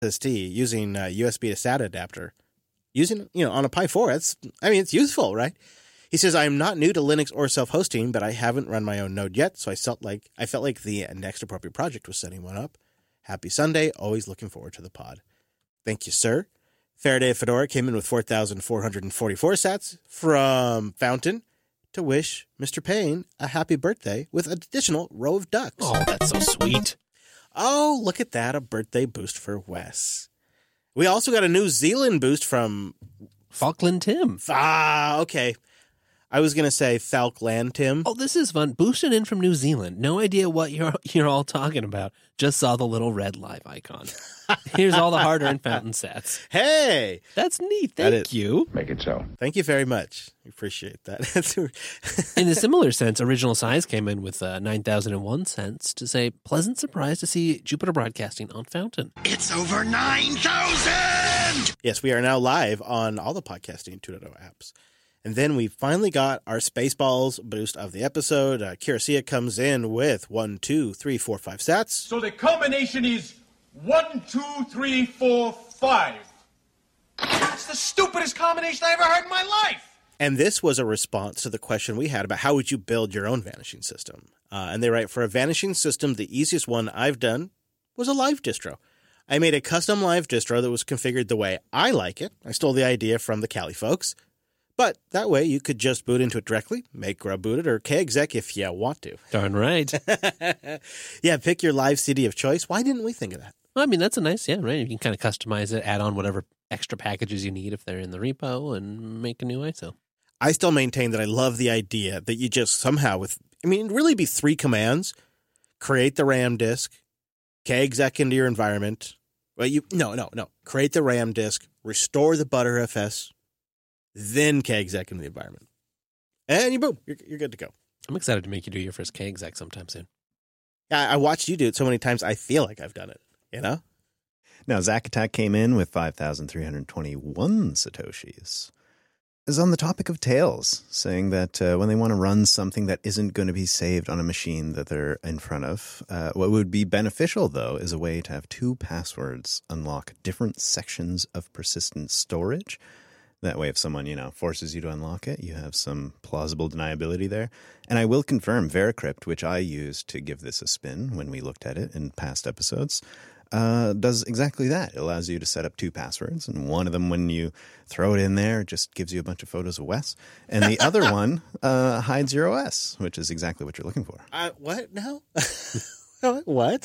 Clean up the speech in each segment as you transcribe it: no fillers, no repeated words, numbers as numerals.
SSD using USB to SATA adapter. Using, on a Pi 4, it's useful, right? He says, I'm not new to Linux or self-hosting, but I haven't run my own node yet, so I felt like the next appropriate project was setting one up. Happy Sunday. Always looking forward to the pod. Thank you, sir. Faraday Fedora came in with 4,444 sats from Fountain to wish Mr. Payne a happy birthday with an additional row of ducks. Oh, that's so sweet. Oh, look at that. A birthday boost for Wes. We also got a New Zealand boost from Falkland Tim. Okay. I was going to say Falkland Tim. Oh, this is fun. Boosted in from New Zealand. No idea what you're all talking about. Just saw the little red live icon. Here's all the hard-earned Fountain sats. Hey! That's neat. Thank you. Make it so. Thank you very much. We appreciate that. In a similar sense, Original Size came in with 9,001 cents to say, pleasant surprise to see Jupiter Broadcasting on Fountain. It's over 9,000! Yes, we are now live on all the Podcasting 2.0 apps. And then we finally got our Spaceballs boost of the episode. Kirasia comes in with 1, 2, 3, 4, 5 sats. So the combination is 1, 2, 3, 4, 5. That's the stupidest combination I ever heard in my life. And this was a response to the question we had about how would you build your own vanishing system. And they write, for a vanishing system, the easiest one I've done was a live distro. I made a custom live distro that was configured the way I like it. I stole the idea from the Kali folks. But that way you could just boot into it directly, make grub booted, or kexec if you want to. Darn right. Yeah, pick your live CD of choice. Why didn't we think of that? Well, I mean, that's a nice, right? You can kind of customize it, add on whatever extra packages you need if they're in the repo, and make a new ISO. I still maintain that I love the idea that you just somehow it'd really be 3 commands. Create the RAM disk, kexec into your environment. Well, no. Create the RAM disk, restore the Btrfs, then kexec into the environment. And boom, you're good to go. I'm excited to make you do your first kexec sometime soon. Yeah, I watched you do it so many times, I feel like I've done it, Now, Zack Attack came in with 5,321 Satoshis. Is on the topic of tails, saying that when they want to run something that isn't going to be saved on a machine that they're in front of, what would be beneficial, though, is a way to have 2 passwords unlock different sections of persistent storage. That way, if someone, forces you to unlock it, you have some plausible deniability there. And I will confirm Veracrypt, which I used to give this a spin when we looked at it in past episodes, does exactly that. It allows you to set up 2 passwords. And one of them, when you throw it in there, just gives you a bunch of photos of Wes. And the other one hides your OS, which is exactly what you're looking for. What? No? What?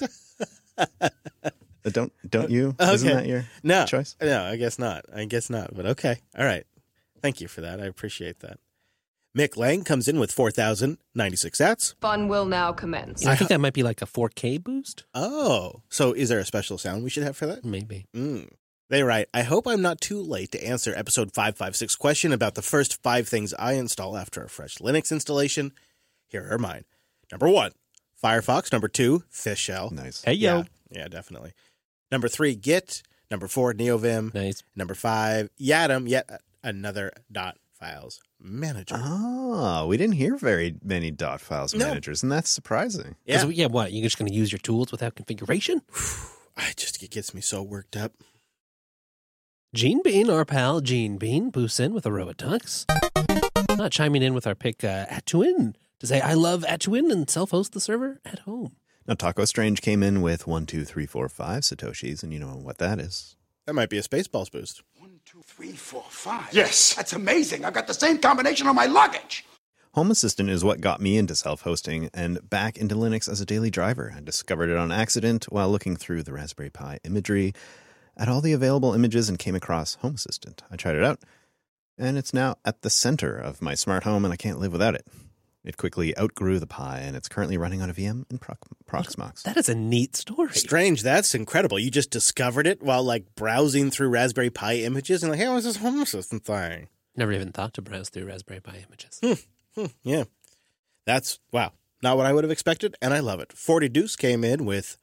Don't you? Okay. Isn't that your choice? No, I guess not. But okay. All right. Thank you for that. I appreciate that. Mick Lang comes in with 4,096 sats. Fun will now commence. I think that might be like a 4K boost. Oh. So is there a special sound we should have for that? Maybe. They write, I hope I'm not too late to answer episode 556 question about the first 5 things I install after a fresh Linux installation. Here are mine. Number 1, Firefox. Number 2, Fish Shell. Nice. Hey, yo. Yeah, definitely. Number 3, Git. Number 4, NeoVim. Nice. Number 5, Yatum, yet another .files manager. Oh, we didn't hear very many .files managers, and that's surprising. Yeah. What? You're just going to use your tools without configuration? It gets me so worked up. Gene Bean, our pal Gene Bean, boosts in with a row of ducks. Chiming in with our pick Atuin to say, I love Atuin and self-host the server at home. Now, Taco Strange came in with 1, 2, 3, 4, 5 Satoshis, and you know what that is. That might be a Spaceballs boost. 1, 2, 3, 4, 5. Yes. That's amazing. I've got the same combination on my luggage. Home Assistant is what got me into self-hosting and back into Linux as a daily driver. I discovered it on accident while looking through the Raspberry Pi imagery at all the available images and came across Home Assistant. I tried it out, and it's now at the center of my smart home, and I can't live without it. It quickly outgrew the Pi, and it's currently running on a VM in Proxmox. That is a neat story. Strange. That's incredible. You just discovered it while, browsing through Raspberry Pi images and hey, what's this Home Assistant thing? Never even thought to browse through Raspberry Pi images. Yeah. That's, wow. Not what I would have expected, and I love it. 40 Deuce came in with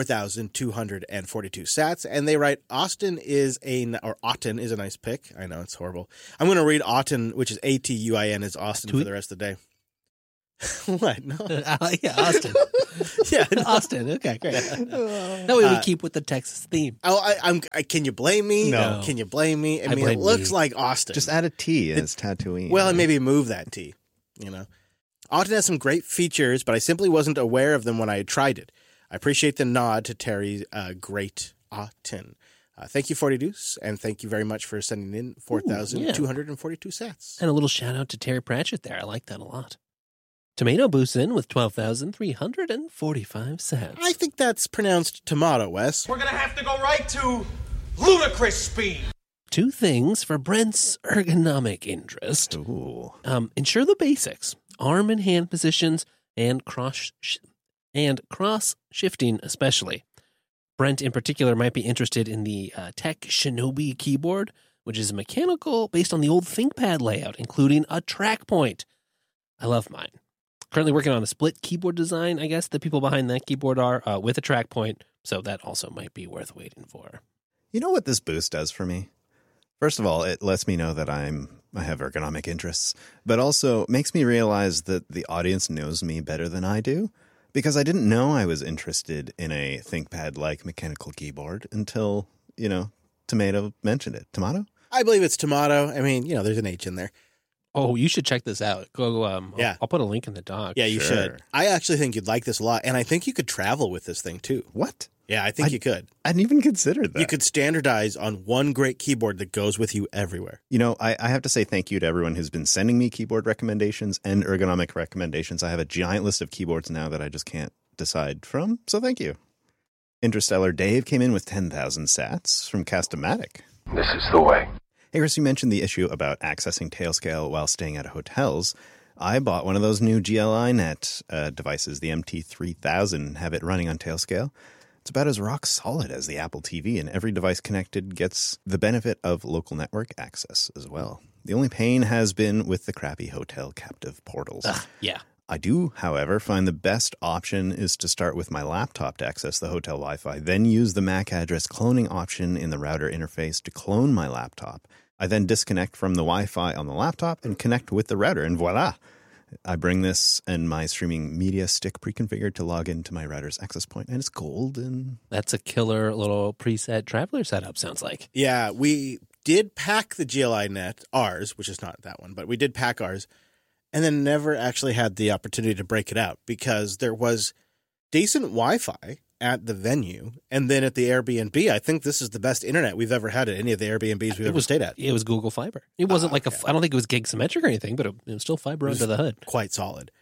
4,242 sats, and they write, Auten is a nice pick. I know, it's horrible. I'm going to read Auten, which is Atuin, as Austin for the rest of the day. What? No. Yeah, Austin. Yeah. No. Austin. Okay, great. That way we keep with the Texas theme. Can you blame me? No. Can you blame me? I mean, blame it looks me. like Austin. Just add a T as Tatooine. Well, and maybe move that T, Austin has some great features, but I simply wasn't aware of them when I tried it. I appreciate the nod to Terry's Great Austin. Thank you, 40 Deuce, and thank you very much for sending in 4,242 sats. And a little shout out to Terry Pratchett there. I like that a lot. Tomato boosts in with 12,345 sats. I think that's pronounced tomato, Wes. We're gonna have to go right to ludicrous speed. 2 things for Brent's ergonomic interest. Ooh. Ensure the basics, arm and hand positions, and cross shifting especially. Brent in particular might be interested in the Tech Shinobi keyboard, which is mechanical based on the old ThinkPad layout, including a track point. I love mine. Currently working on a split keyboard design, I guess the people behind that keyboard are, with a track point, so that also might be worth waiting for. You know what this boost does for me? First of all, it lets me know that I have ergonomic interests, but also makes me realize that the audience knows me better than I do. Because I didn't know I was interested in a ThinkPad-like mechanical keyboard until, Tomato mentioned it. Tomato? I believe it's tomato. I mean, there's an H in there. Oh, you should check this out. Go. Yeah. I'll put a link in the doc. Yeah, you Sure. should. I actually think you'd like this a lot, and I think you could travel with this thing, too. What? Yeah, I think you could. I hadn't even considered that. You could standardize on one great keyboard that goes with you everywhere. I have to say thank you to everyone who's been sending me keyboard recommendations and ergonomic recommendations. I have a giant list of keyboards now that I just can't decide from, so thank you. Interstellar Dave came in with 10,000 sats from Castomatic. This is the way. Hey, Chris, you mentioned the issue about accessing Tailscale while staying at hotels. I bought one of those new GLI Net devices, the MT3000, and have it running on Tailscale. It's about as rock solid as the Apple TV, and every device connected gets the benefit of local network access as well. The only pain has been with the crappy hotel captive portals. Yeah. I do, however, find the best option is to start with my laptop to access the hotel Wi-Fi, then use the MAC address cloning option in the router interface to clone my laptop. I then disconnect from the Wi-Fi on the laptop and connect with the router, and voila! I bring this and my streaming media stick pre-configured to log into my router's access point, and it's golden. That's a killer little preset traveler setup, sounds like. Yeah, we did pack the GLI Net, ours, which is not that one, but we did pack ours, and then never actually had the opportunity to break it out because there was decent Wi-Fi at the venue, and then at the Airbnb, I think this is the best internet we've ever had at any of the Airbnbs we've ever stayed at. It was Google Fiber. It wasn't I don't think it was gig symmetric or anything, but it was still fiber under the hood. Quite solid.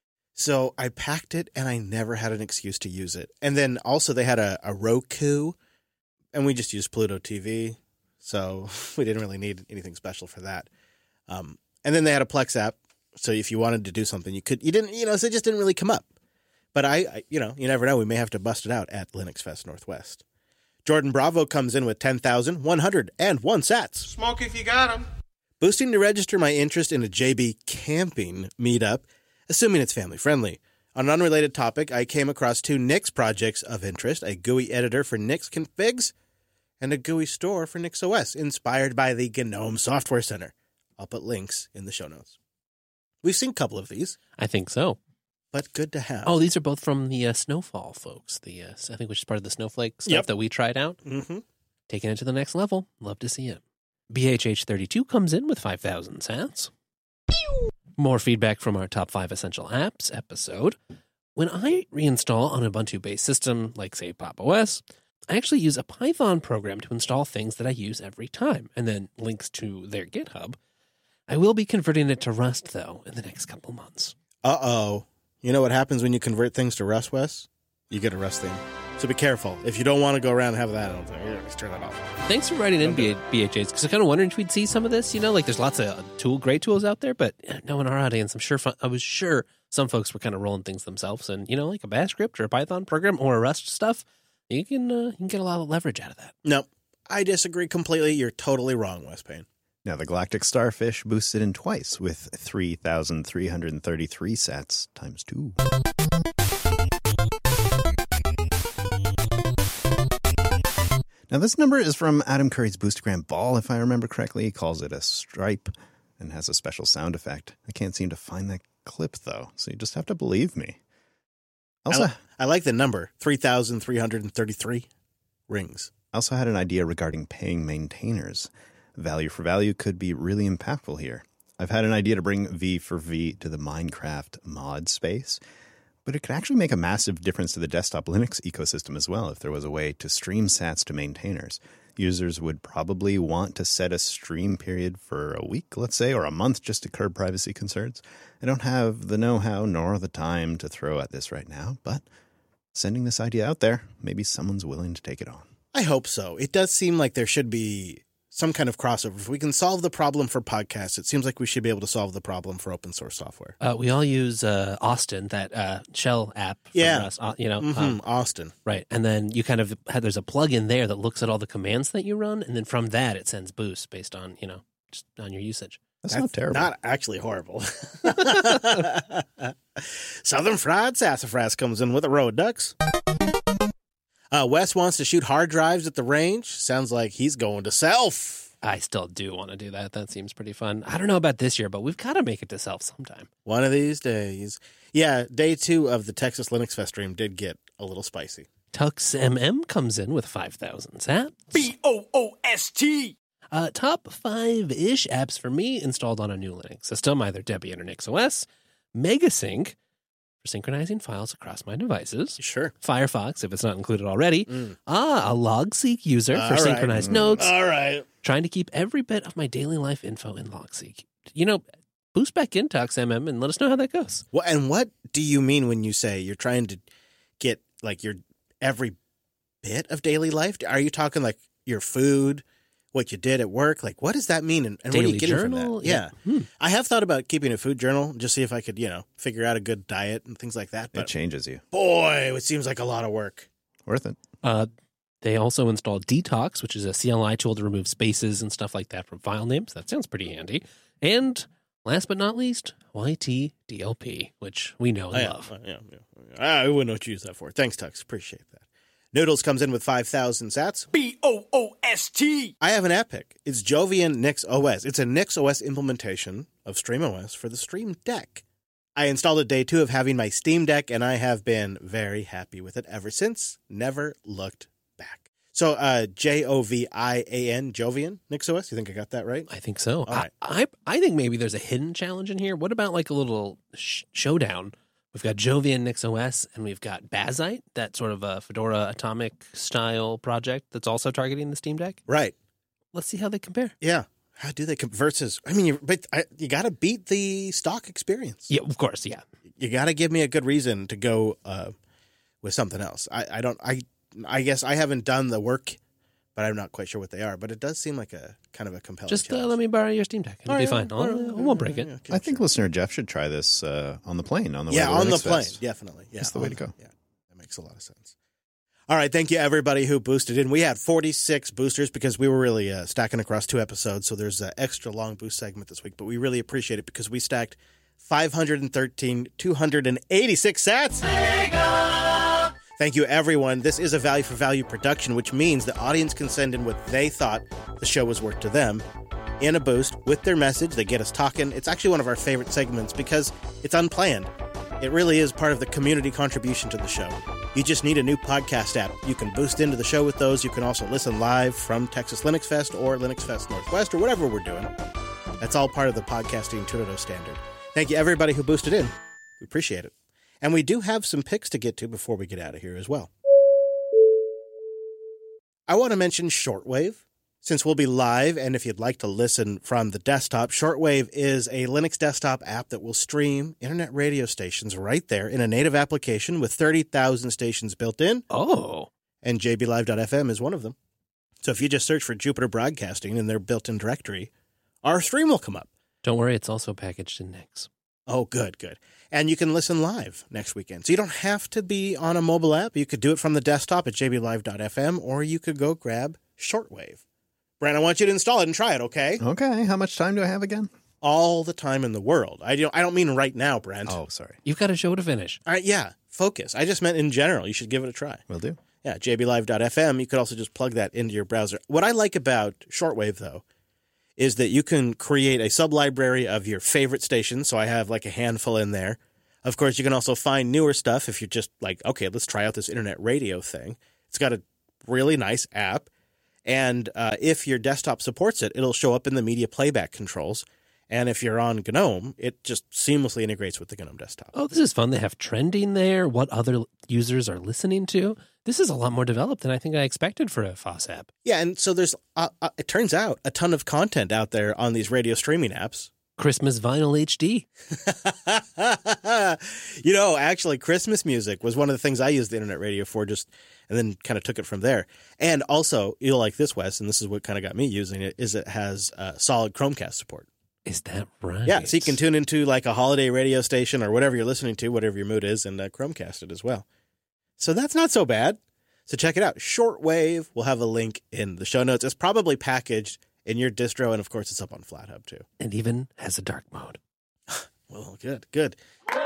So I packed it, and I never had an excuse to use it. And then also they had a Roku, and we just used Pluto TV, so we didn't really need anything special for that. And then they had a Plex app, so if you wanted to do something, you didn't, so it just didn't really come up. But I you never know. We may have to bust it out at Linux Fest Northwest. Jordan Bravo comes in with 10,101 sats. Smoke if you got 'em. Boosting to register my interest in a JB camping meetup, assuming it's family friendly. On an unrelated topic, I came across 2 Nix projects of interest, a GUI editor for Nix configs and a GUI store for Nix OS, inspired by the GNOME Software Center. I'll put links in the show notes. We've seen a couple of these, I think so. but good to have. Oh, these are both from the Snowfall folks. I think which is part of the Snowflake stuff that we tried out. Mm-hmm. Taking it to the next level. Love to see it. BHH32 comes in with 5,000 sats. More feedback from our Top 5 Essential Apps episode. When I reinstall on an Ubuntu-based system, like, say, Pop! OS, I actually use a Python program to install things that I use every time, and then links to their GitHub. I will be converting it to Rust, though, in the next couple months. Uh-oh. You know what happens when you convert things to Rust, Wes? You get a Rust theme. So be careful. If you don't want to go around and have that, just turn that off. Thanks for writing in, BHHs, because I'm kind of wondering if we'd see some of this. Like there's lots of great tools out there, but no, in our audience, I was sure some folks were kind of rolling things themselves. And, like a Bash script or a Python program or a Rust stuff, you can get a lot of leverage out of that. No, I disagree completely. You're totally wrong, Wes Payne. Now, the Galactic Starfish boosted in twice with 3,333 sats times 2. Now, this number is from Adam Curry's Boostagram Ball, if I remember correctly. He calls it a stripe and has a special sound effect. I can't seem to find that clip, though, so you just have to believe me. I like the number, 3,333 rings. I also had an idea regarding paying maintainers. Value for value could be really impactful here. I've had an idea to bring V for V to the Minecraft mod space, but it could actually make a massive difference to the desktop Linux ecosystem as well if there was a way to stream sats to maintainers. Users would probably want to set a stream period for a week, let's say, or a month just to curb privacy concerns. I don't have the know-how nor the time to throw at this right now, but sending this idea out there, maybe someone's willing to take it on. I hope so. It does seem like there should be some kind of crossover. If we can solve the problem for podcasts, it seems like we should be able to solve the problem for open source software. We all use Austin, that shell app. Rust, Austin. Right. And then you kind of there's a plugin there that looks at all the commands that you run. And then from that, it sends boosts based on, just on your usage. That's not terrible. Not actually horrible. Southern Fried Sassafras comes in with a road ducks. Wes wants to shoot hard drives at the range. Sounds like he's going to Self. I still do want to do that. That seems pretty fun. I don't know about this year, but we've got to make it to Self sometime. One of these days. Yeah, day 2 of the Texas Linux Fest stream did get a little spicy. Tux MM comes in with 5,000 sats. BOOST! Top 5-ish apps for me installed on a new Linux system, either Debian or NixOS. Megasync for synchronizing files across my devices. Sure. Firefox, if it's not included already. A LogSeq user for synchronized notes. All right. Trying to keep every bit of my daily life info in LogSeq. Boost back in Tux MM and let us know how that goes. Well, and what do you mean when you say you're trying to get like your every bit of daily life? Are you talking like your food, what you did at work? Like, what does that mean? And what are you getting journal? from that? Yeah. I have thought about keeping a food journal, just see if I could, figure out a good diet and things like that. But It changes you. boy, it seems like a lot of work. Worth it. They also installed Detox, which is a CLI tool to remove spaces and stuff like that from file names. That sounds pretty handy. And last but not least, YTDLP, which we know and love. I wouldn't know what you use that for. Thanks, Tux. Appreciate that. Noodles comes in with 5,000 sats. BOOST! I have an app pick. It's Jovian NixOS. It's a NixOS implementation of StreamOS for the Stream Deck. I installed it day 2 of having my Steam Deck, and I have been very happy with it ever since. Never looked back. So, Jovian, Jovian NixOS. You think I got that right? I think so. All right. I think maybe there's a hidden challenge in here. What about like a little showdown? We've got Jovian NixOS, and we've got Bazite, that sort of a Fedora Atomic style project that's also targeting the Steam Deck. Right. Let's see how they compare. Yeah. How do they versus? I mean, you got to beat the stock experience. Yeah, of course. Yeah. You got to give me a good reason to go with something else. I guess I haven't done the work, but I'm not quite sure what they are. But it does seem like a kind of a compelling Just challenge. let me borrow your Steam Deck. It'll be fine. I won't break it. Okay, I think listener Jeff should try this on the plane. On the way to on the Linux plane, Fest. definitely. Yeah, That's the way to go. Yeah, that makes a lot of sense. All right, thank you everybody who boosted in. We had 46 boosters because we were really stacking across 2 episodes, so there's an extra long boost segment this week. But we really appreciate it because we stacked 513, 286 sats. Thank you, everyone. This is a value for value production, which means the audience can send in what they thought the show was worth to them in a boost with their message. They get us talking. It's actually one of our favorite segments because it's unplanned. It really is part of the community contribution to the show. You just need a new podcast app. You can boost into the show with those. You can also listen live from Texas Linux Fest or Linux Fest Northwest or whatever we're doing. That's all part of the podcasting Tudo standard. Thank you, everybody who boosted in. We appreciate it. And we do have some picks to get to before we get out of here as well. I want to mention Shortwave. Since we'll be live, and if you'd like to listen from the desktop, Shortwave is a Linux desktop app that will stream internet radio stations right there in a native application with 30,000 stations built in. Oh. And jblive.fm is one of them. So if you just search for Jupiter Broadcasting in their built-in directory, our stream will come up. Don't worry, it's also packaged in Nix. Oh, good. And you can listen live next weekend. So you don't have to be on a mobile app. You could do it from the desktop at jblive.fm, or you could go grab Shortwave. Brent, I want you to install it and try it, okay? Okay. How much time do I have again? All the time in the world. I don't mean right now, Brent. Oh, sorry. You've got a show to finish. All right, yeah. Focus. I just meant in general. You should give it a try. Will do. Yeah, jblive.fm. You could also just plug that into your browser. What I like about Shortwave, though, is that you can create a sub-library of your favorite stations. So I have like a handful in there. Of course, you can also find newer stuff if you're just like, okay, let's try out this internet radio thing. It's got a really nice app. And if your desktop supports it, it'll show up in the media playback controls. And if you're on GNOME, it just seamlessly integrates with the GNOME desktop. Oh, this is fun. They have trending there, what other users are listening to. This is a lot more developed than I think I expected for a FOSS app. Yeah, and so there's, it turns out, a ton of content out there on these radio streaming apps. Christmas vinyl HD. Actually, Christmas music was one of the things I used the internet radio for, and then kind of took it from there. And also, you'll like this, Wes, and this is what kind of got me using it, is it has solid Chromecast support. Is that right? Yeah, so you can tune into like a holiday radio station or whatever you're listening to, whatever your mood is, and Chromecast it as well. So that's not so bad. So check it out. Shortwave, we'll have a link in the show notes. It's probably packaged in your distro, and of course it's up on FlatHub too. And even has a dark mode. Well, good.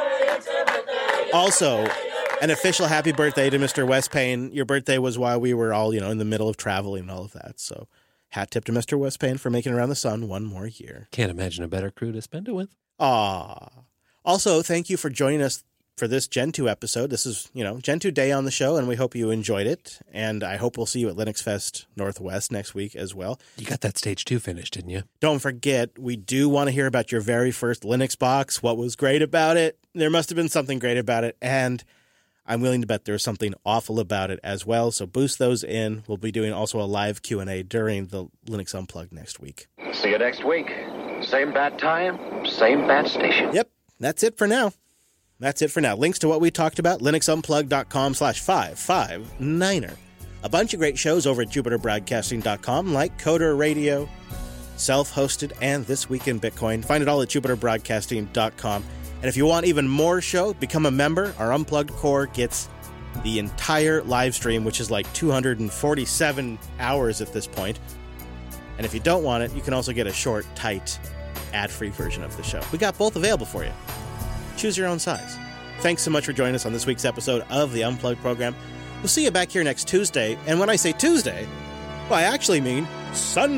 Also, an official happy birthday to Mr. Wes Payne. Your birthday was while we were all, in the middle of traveling and all of that. So hat tip to Mr. Wes Payne for making it around the sun one more year. Can't imagine a better crew to spend it with. Also, thank you for joining us for this Gen 2 episode. This is, Gen 2 Day on the show, and we hope you enjoyed it. And I hope we'll see you at Linux Fest Northwest next week as well. You got that stage 2 finished, didn't you? Don't forget, we do want to hear about your very first Linux box. What was great about it? There must have been something great about it, and I'm willing to bet there's something awful about it as well. So boost those in. We'll be doing also a live Q&A during the Linux Unplugged next week. See you next week. Same bat time, same bat station. Yep, that's it for now. Links to what we talked about, linuxunplugged.com/559er. A bunch of great shows over at jupiterbroadcasting.com, like Coder Radio, Self-Hosted, and This Week in Bitcoin. Find it all at jupiterbroadcasting.com. And if you want even more show, become a member. Our Unplugged Core gets the entire live stream, which is like 247 hours at this point. And if you don't want it, you can also get a short, tight, ad-free version of the show. We got both available for you. Choose your own size. Thanks so much for joining us on this week's episode of the Unplugged program. We'll see you back here next Tuesday. And when I say Tuesday, well, I actually mean Sunday.